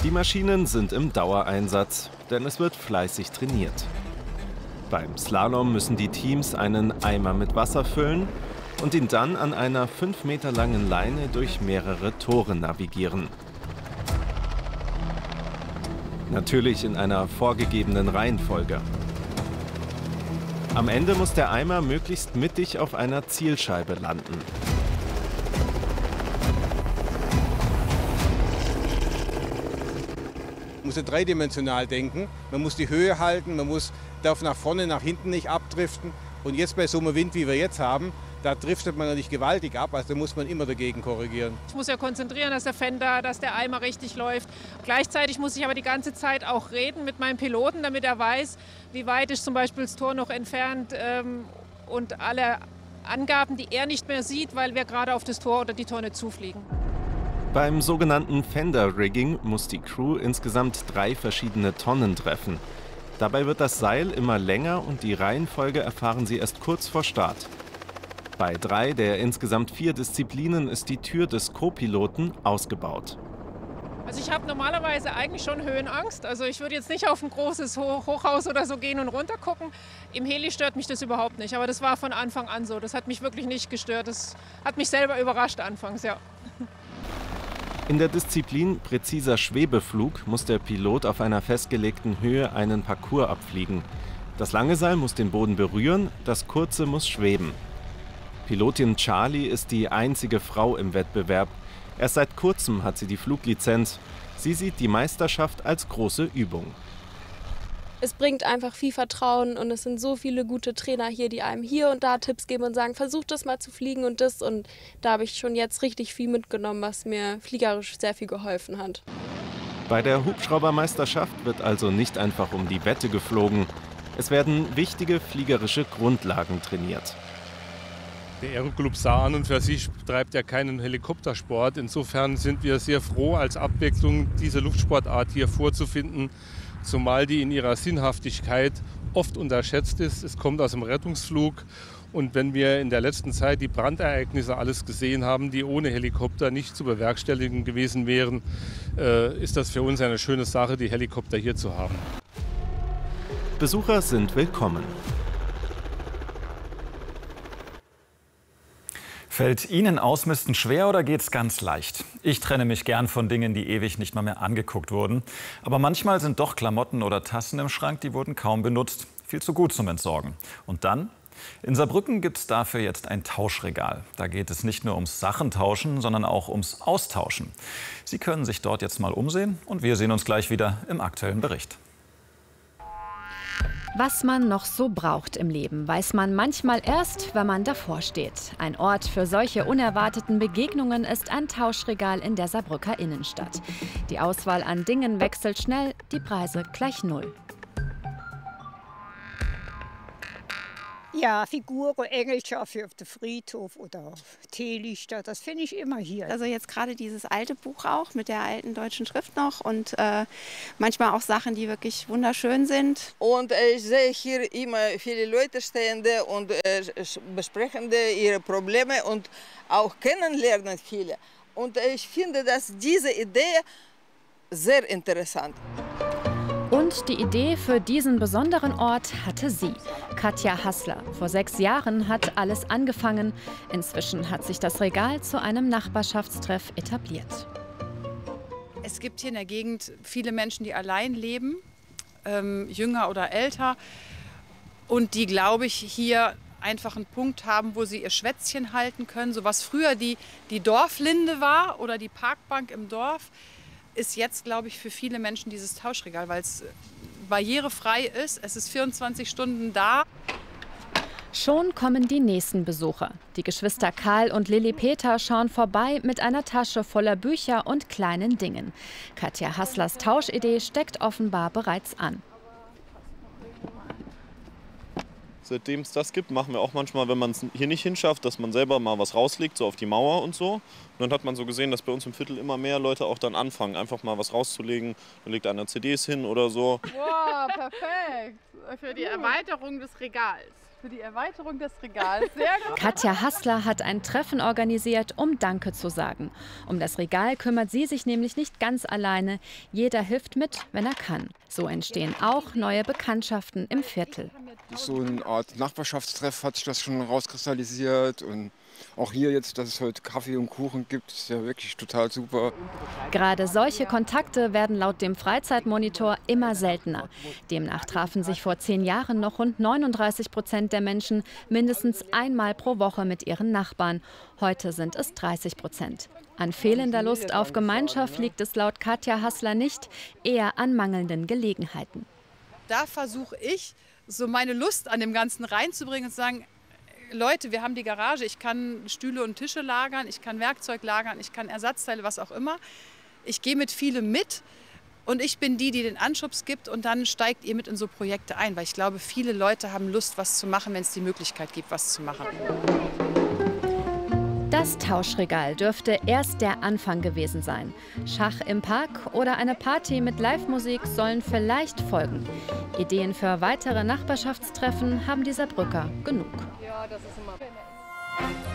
Die Maschinen sind im Dauereinsatz, denn es wird fleißig trainiert. Beim Slalom müssen die Teams einen Eimer mit Wasser füllen und ihn dann an einer 5 Meter langen Leine durch mehrere Tore navigieren. Natürlich in einer vorgegebenen Reihenfolge. Am Ende muss der Eimer möglichst mittig auf einer Zielscheibe landen. Man muss ja dreidimensional denken. Man muss die Höhe halten, darf nach vorne, nach hinten nicht abdriften. Und jetzt bei so einem Wind, wie wir jetzt haben, da driftet man ja nicht gewaltig ab, also da muss man immer dagegen korrigieren. Ich muss ja konzentrieren, dass der Eimer richtig läuft. Gleichzeitig muss ich aber die ganze Zeit auch reden mit meinem Piloten, damit er weiß, wie weit ist zum Beispiel das Tor noch entfernt und alle Angaben, die er nicht mehr sieht, weil wir gerade auf das Tor oder die Tonne zufliegen. Beim sogenannten Fender-Rigging muss die Crew insgesamt 3 verschiedene Tonnen treffen. Dabei wird das Seil immer länger und die Reihenfolge erfahren sie erst kurz vor Start. Bei 3 der insgesamt 4 Disziplinen ist die Tür des Co-Piloten ausgebaut. Also ich habe normalerweise eigentlich schon Höhenangst. Also ich würde jetzt nicht auf ein großes Hochhaus oder so gehen und runter gucken. Im Heli stört mich das überhaupt nicht. Aber das war von Anfang an so. Das hat mich wirklich nicht gestört. Das hat mich selber überrascht anfangs, ja. In der Disziplin präziser Schwebeflug muss der Pilot auf einer festgelegten Höhe einen Parcours abfliegen. Das lange Seil muss den Boden berühren, das kurze muss schweben. Pilotin Charlie ist die einzige Frau im Wettbewerb. Erst seit kurzem hat sie die Fluglizenz. Sie sieht die Meisterschaft als große Übung. Es bringt einfach viel Vertrauen und es sind so viele gute Trainer hier, die einem hier und da Tipps geben und sagen, versuch das mal zu fliegen und das. Und da habe ich schon jetzt richtig viel mitgenommen, was mir fliegerisch sehr viel geholfen hat. Bei der Hubschraubermeisterschaft wird also nicht einfach um die Wette geflogen. Es werden wichtige fliegerische Grundlagen trainiert. Der Aeroclub Saar an und für sich betreibt ja keinen Helikoptersport. Insofern sind wir sehr froh, als Abwechslung diese Luftsportart hier vorzufinden, zumal die in ihrer Sinnhaftigkeit oft unterschätzt ist. Es kommt aus dem Rettungsflug und wenn wir in der letzten Zeit die Brandereignisse alles gesehen haben, die ohne Helikopter nicht zu bewerkstelligen gewesen wären, ist das für uns eine schöne Sache, die Helikopter hier zu haben. Besucher sind willkommen. Fällt Ihnen Ausmisten schwer oder geht's ganz leicht? Ich trenne mich gern von Dingen, die ewig nicht mal mehr angeguckt wurden. Aber manchmal sind doch Klamotten oder Tassen im Schrank, die wurden kaum benutzt. Viel zu gut zum Entsorgen. Und dann? In Saarbrücken gibt es dafür jetzt ein Tauschregal. Da geht es nicht nur ums Sachentauschen, sondern auch ums Austauschen. Sie können sich dort jetzt mal umsehen und wir sehen uns gleich wieder im aktuellen Bericht. Was man noch so braucht im Leben, weiß man manchmal erst, wenn man davor steht. Ein Ort für solche unerwarteten Begegnungen ist ein Tauschregal in der Saarbrücker Innenstadt. Die Auswahl an Dingen wechselt schnell, die Preise gleich null. Ja, Figuren, Engelschafe auf dem Friedhof oder Teelichter, das finde ich immer hier. Also jetzt gerade dieses alte Buch auch mit der alten deutschen Schrift noch und manchmal auch Sachen, die wirklich wunderschön sind. Und ich sehe hier immer viele Leute stehende und besprechende ihre Probleme und auch kennenlernen viele. Und ich finde, dass diese Idee sehr interessant. Und die Idee für diesen besonderen Ort hatte sie, Katja Hassler. Vor 6 Jahren hat alles angefangen. Inzwischen hat sich das Regal zu einem Nachbarschaftstreff etabliert. Es gibt hier in der Gegend viele Menschen, die allein leben, jünger oder älter. Und die, glaube ich, hier einfach einen Punkt haben, wo sie ihr Schwätzchen halten können. So was früher die Dorflinde war oder die Parkbank im Dorf, ist jetzt, glaube ich, für viele Menschen dieses Tauschregal, weil es barrierefrei ist. Es ist 24 Stunden da. Schon kommen die nächsten Besucher. Die Geschwister Karl und Lilly Peter schauen vorbei mit einer Tasche voller Bücher und kleinen Dingen. Katja Hasslers Tauschidee steckt offenbar bereits an. Seitdem es das gibt, machen wir auch manchmal, wenn man es hier nicht hinschafft, dass man selber mal was rauslegt, so auf die Mauer und so. Und dann hat man so gesehen, dass bei uns im Viertel immer mehr Leute auch dann anfangen, einfach mal was rauszulegen. Dann legt einer CDs hin oder so. Wow, perfekt. Für die Erweiterung des Regals. für die Erweiterung des Regals. Sehr gut. Katja Hassler hat ein Treffen organisiert, um Danke zu sagen. Um das Regal kümmert sie sich nämlich nicht ganz alleine. Jeder hilft mit, wenn er kann. So entstehen auch neue Bekanntschaften im Viertel. So eine Art Nachbarschaftstreff hat sich das schon rauskristallisiert. Und auch hier jetzt, dass es heute Kaffee und Kuchen gibt, ist ja wirklich total super. Gerade solche Kontakte werden laut dem Freizeitmonitor immer seltener. Demnach trafen sich vor 10 Jahren noch rund 39% der Menschen mindestens einmal pro Woche mit ihren Nachbarn. Heute sind es 30%. An fehlender Lust auf Gemeinschaft liegt es laut Katja Hassler nicht, eher an mangelnden Gelegenheiten. Da versuche ich, so meine Lust an dem Ganzen reinzubringen und zu sagen, Leute, wir haben die Garage, ich kann Stühle und Tische lagern, ich kann Werkzeug lagern, ich kann Ersatzteile, was auch immer. Ich gehe mit vielem mit und ich bin die den Anschubs gibt und dann steigt ihr mit in so Projekte ein, weil ich glaube, viele Leute haben Lust, was zu machen, wenn es die Möglichkeit gibt, was zu machen. Das Tauschregal dürfte erst der Anfang gewesen sein. Schach im Park oder eine Party mit Live-Musik sollen vielleicht folgen. Ideen für weitere Nachbarschaftstreffen haben die Saarbrücker genug. Ja, das ist immer